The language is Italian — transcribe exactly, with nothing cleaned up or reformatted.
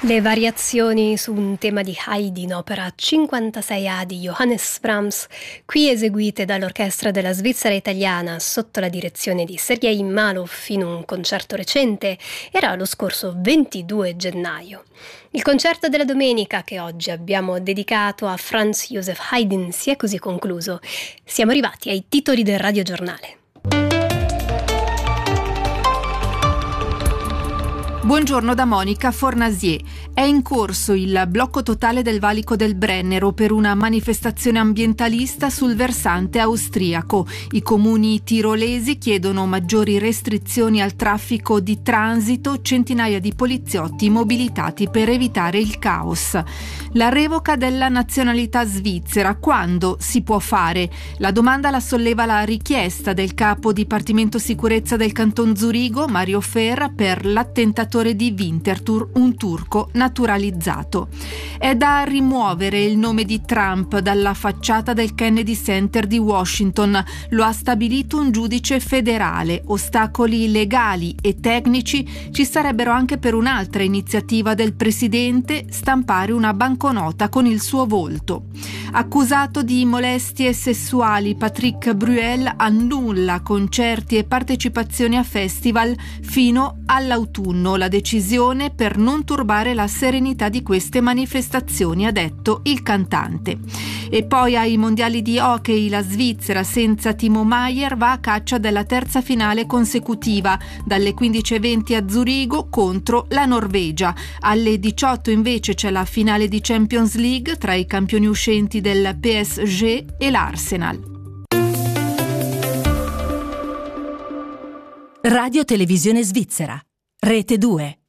Le variazioni su un tema di Haydn, opera cinquantasei A di Johannes Brahms, qui eseguite dall'Orchestra della Svizzera Italiana sotto la direzione di Sergei Malov in un concerto recente, era lo scorso ventidue gennaio. Il concerto della domenica che oggi abbiamo dedicato a Franz Joseph Haydn si è così concluso. Siamo arrivati ai titoli del radiogiornale. Buongiorno da Monica Fornasier. È in corso il blocco totale del valico del Brennero per una manifestazione ambientalista sul versante austriaco. I comuni tirolesi chiedono maggiori restrizioni al traffico di transito, centinaia di poliziotti mobilitati per evitare il caos. La revoca della nazionalità svizzera, quando si può fare? La domanda la solleva la richiesta del capo Dipartimento Sicurezza del Canton Zurigo, Mario Ferra, per l'attentatore di Winterthur, un turco naturalizzato. È da rimuovere il nome di Trump dalla facciata del Kennedy Center di Washington. Lo ha stabilito un giudice federale. Ostacoli legali e tecnici ci sarebbero anche per un'altra iniziativa del presidente: stampare una banconota con il suo volto. Accusato di molestie sessuali, Patrick Bruel annulla concerti e partecipazioni a festival fino all'autunno. La decisione per non turbare la serenità di queste manifestazioni, ha detto il cantante. E poi ai mondiali di hockey la Svizzera senza Timo Maier va a caccia della terza finale consecutiva, dalle quindici e venti a Zurigo contro la Norvegia. Alle diciotto invece c'è la finale di Champions League tra i campioni uscenti del P S G e l'Arsenal. Radio Televisione Svizzera, Rete due.